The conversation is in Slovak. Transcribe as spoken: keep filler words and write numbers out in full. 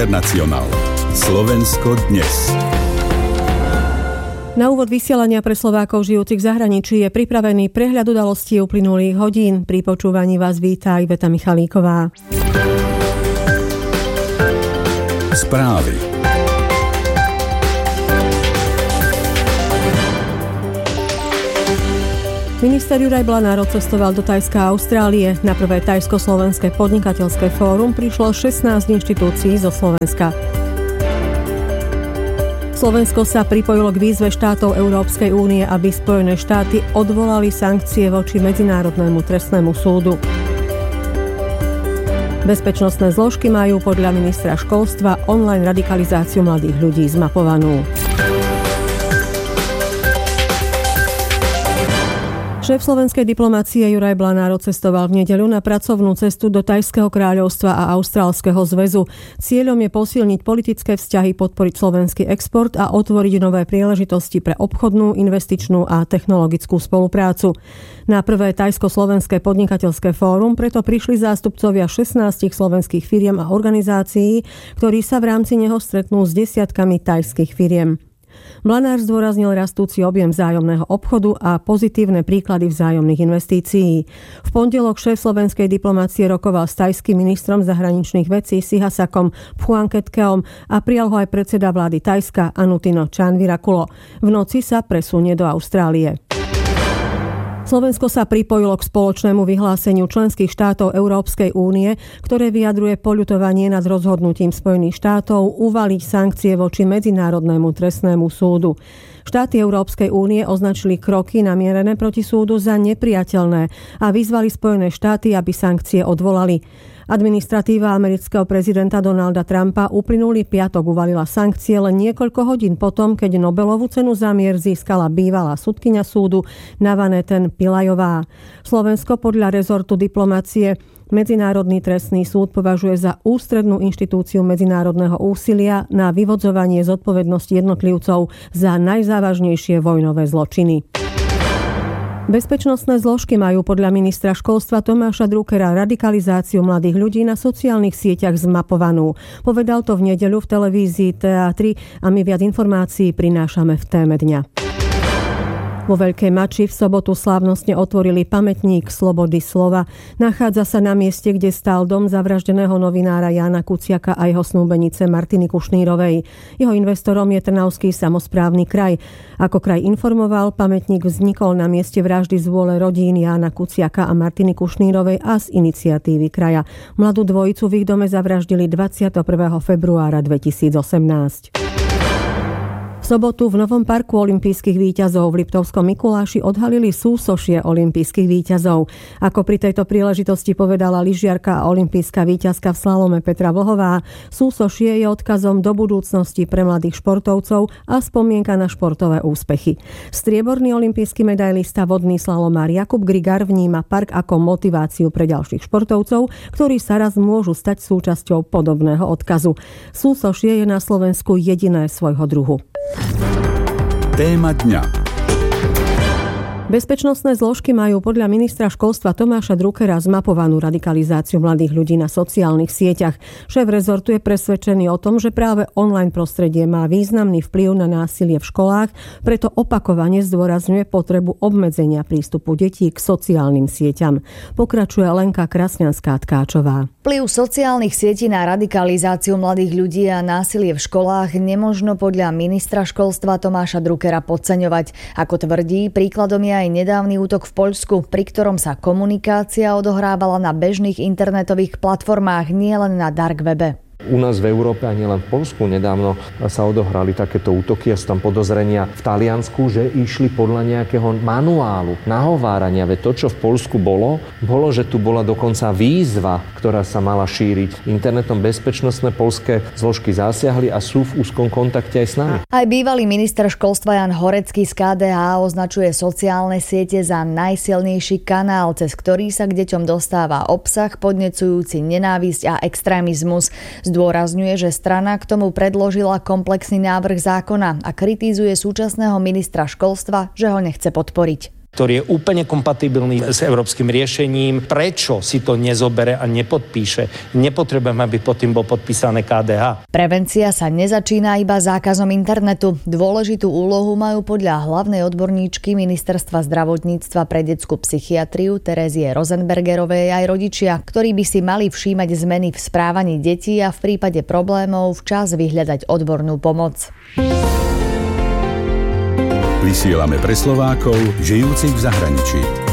Internacionál. Slovensko dnes. Na úvod vysielania pre Slovákov žijúcich v zahraničí je pripravený prehľad udalostí uplynulých hodín. Pri počúvaní vás víta Iveta Michalíková. Správy. Minister Juraj Blanár odcestoval do Thajska a Austrálie. Na prvé Thajsko-slovenské podnikateľské fórum prišlo šestnásť inštitúcií zo Slovenska. Slovensko sa pripojilo k výzve štátov Európskej únie, aby Spojené štáty odvolali sankcie voči Medzinárodnému trestnému súdu. Bezpečnostné zložky majú podľa ministra školstva online radikalizáciu mladých ľudí zmapovanú. Šéf slovenskej diplomacie Juraj Blanár odcestoval v nedeľu na pracovnú cestu do Thajského kráľovstva a Austrálskeho zväzu. Cieľom je posilniť politické vzťahy, podporiť slovenský export a otvoriť nové príležitosti pre obchodnú, investičnú a technologickú spoluprácu. Na prvé Thajsko-slovenské podnikateľské fórum preto prišli zástupcovia šestnástich slovenských firiem a organizácií, ktorí sa v rámci neho stretnú s desiatkami thajských firiem. Blanár zdôraznil rastúci objem vzájomného obchodu a pozitívne príklady vzájomných investícií. V pondelok šéf slovenskej diplomácie rokoval s thajským ministrom zahraničných vecí Sihasakom Phuangketkeom a prijal ho aj predseda vlády Thajska Anutino Chanvirakul. V noci sa presunie do Austrálie. Slovensko sa pripojilo k spoločnému vyhláseniu členských štátov Európskej únie, ktoré vyjadruje poľutovanie nad rozhodnutím Spojených štátov uvaliť sankcie voči Medzinárodnému trestnému súdu. Štáty Európskej únie označili kroky namierené proti súdu za nepriateľné a vyzvali Spojené štáty, aby sankcie odvolali. Administratíva amerického prezidenta Donalda Trumpa uplynulý piatok uvalila sankcie len niekoľko hodín potom, keď Nobelovú cenu za mier získala bývalá sudkyňa súdu Navaneten Pilajová. Slovensko podľa rezortu diplomacie Medzinárodný trestný súd považuje za ústrednú inštitúciu medzinárodného úsilia na vyvodzovanie zodpovednosti jednotlivcov za najzávažnejšie vojnové zločiny. Bezpečnostné zložky majú podľa ministra školstva Tomáša Druckera radikalizáciu mladých ľudí na sociálnych sieťach zmapovanú. Povedal to v nedeľu v televízii té á tri a my viac informácií prinášame v téme dňa. Vo Veľkej Mači v sobotu slávnostne otvorili pamätník slobody slova. Nachádza sa na mieste, kde stál dom zavraždeného novinára Jána Kuciaka a jeho snúbenice Martiny Kušnírovej. Jeho investorom je Trnavský samosprávny kraj. Ako kraj informoval, pamätník vznikol na mieste vraždy z vôle rodín Jána Kuciaka a Martiny Kušnírovej a z iniciatívy kraja. Mladú dvojicu v ich dome zavraždili dvadsiateho prvého februára dvetisícosemnásť. V sobotu v Novom parku olympijských víťazov v Liptovskom Mikuláši odhalili súsošie olympijských víťazov. Ako pri tejto príležitosti povedala lyžiarka a olympijská víťazka v slalome Petra Vlhová, súsošie je odkazom do budúcnosti pre mladých športovcov a spomienka na športové úspechy. Strieborný olympijský medailista vodný slalomár Jakub Grigar vníma park ako motiváciu pre ďalších športovcov, ktorí sa raz môžu stať súčasťou podobného odkazu. Súsošie je na Slovensku jediné svojho druhu. Téma dňa. Bezpečnostné zložky majú podľa ministra školstva Tomáša Druckera zmapovanú radikalizáciu mladých ľudí na sociálnych sieťach. Šéf rezortu je presvedčený o tom, že práve online prostredie má významný vplyv na násilie v školách, preto opakovane zdôrazňuje potrebu obmedzenia prístupu detí k sociálnym sieťam. Pokračuje Lenka Krasňanská-Tkáčová. Vplyv sociálnych sietí na radikalizáciu mladých ľudí a násilie v školách nemožno podľa ministra školstva Tomáša Druckera podceňovať. Ako tvrdí, príkladom je aj nedávny útok v Poľsku, pri ktorom sa komunikácia odohrávala na bežných internetových platformách, nielen na dark webe. U nás v Európe a nielen v Poľsku nedávno sa odohrali takéto útoky a sú tam podozrenia v Taliansku, že išli podľa nejakého manuálu nahovárania. Veď to, čo v Poľsku bolo, bolo, že tu bola dokonca výzva, ktorá sa mala šíriť. Internetom bezpečnostné poľské zložky zasiahli a sú v úzkom kontakte aj s nami. Aj bývalý minister školstva Jan Horecký z ká dé há označuje sociálne siete za najsilnejší kanál, cez ktorý sa k deťom dostáva obsah podnecujúci nenávisť a extrémizmus. Zdôrazňuje, že strana k tomu predložila komplexný návrh zákona a kritizuje súčasného ministra školstva, že ho nechce podporiť. ktorý je úplne kompatibilný s európskym riešením. Prečo si to nezobere a nepodpíše? Nepotrebujem, aby pod tým bol podpísané ká dé há. Prevencia sa nezačína iba zákazom internetu. Dôležitú úlohu majú podľa hlavnej odborníčky Ministerstva zdravotníctva pre detskú psychiatriu Terezie Rosenbergerovej aj rodičia, ktorí by si mali všímať zmeny v správaní detí a v prípade problémov včas vyhľadať odbornú pomoc. Vysielame pre Slovákov žijúcich v zahraničí.